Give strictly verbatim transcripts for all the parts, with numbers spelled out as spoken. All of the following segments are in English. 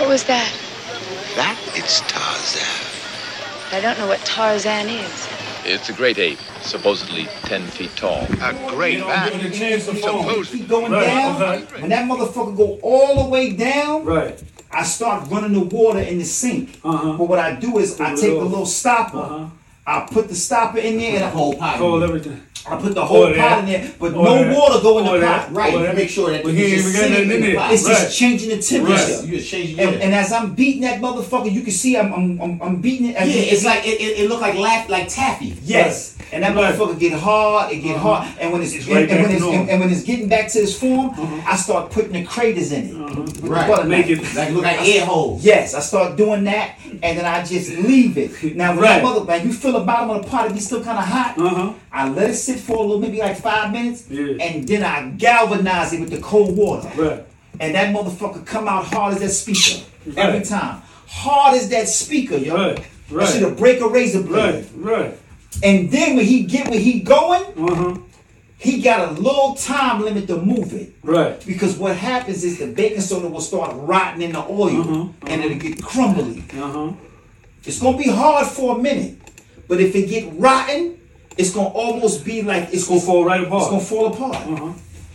What was that? That is Tarzan. I don't know what Tarzan is. It's a great ape, supposedly ten feet tall. A great man. Supposedly. Keep going right. down. Okay. When that motherfucker go all the way down, right. I start running the water in the sink. Uh-huh. But what I do is I take a little stopper. Uh-huh. I put the stopper in there and the whole pot. Hold everything. I put the whole pot in there, but no water go in the pot. Right. You make sure that it's just sitting in the pot. It's just changing the temperature. Right. You just changing and, and as I'm beating that motherfucker, you can see I'm I'm I'm, I'm beating it. Yeah, it's like it it, it look like laugh like taffy. Yes. Right. And that right. motherfucker get hard, it get uh-huh. hard, and when it's, it's and, right and, when it's and, and when it's getting back to its form, uh-huh. I start putting the craters in it. Uh-huh. Right, make it like look like air holes. Yes, I start doing that, and then I just leave it. Now, when right. that motherfucker, you feel the bottom of the pot, it be still kind of hot. Uh-huh. I let it sit for a little, maybe like five minutes, yeah. and then I galvanize it with the cold water. Right. And that motherfucker come out hard as that speaker right. every time. Hard as that speaker, yo. Right. Right. I should have break a razor blade. Right. Right. And then when he get where he going, uh-huh. he got a little time limit to move it. Right. Because what happens is the baking soda will start rotting in the oil, uh-huh. Uh-huh. and it'll get crumbly. Uh-huh. It's gonna be hard for a minute, but if it get rotten, it's gonna almost be like it's, it's gonna fall right apart. It's gonna fall apart. Uh-huh.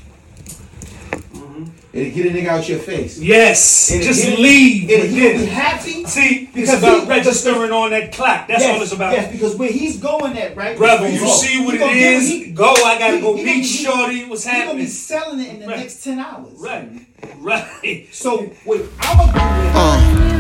It'll get a nigga out your face. Yes. It'll just get, leave. It'll be happy. See, because it's about registering on that clock. That's yes, all it's about. Yes, because where he's going at, right? Brother, you see what it is. He, go, I gotta he, go he, meet he, Shorty. What's happening? He's gonna be selling it in the right. next ten hours. Right. Right. So what I'm gonna do is. Uh.